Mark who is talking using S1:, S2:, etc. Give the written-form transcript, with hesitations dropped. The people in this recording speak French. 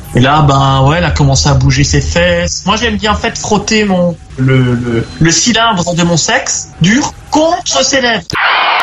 S1: Et là, ben ouais, elle a commencé à bouger ses fesses. Moi, j'aime bien en fait frotter le cylindre de mon sexe dur contre ses lèvres.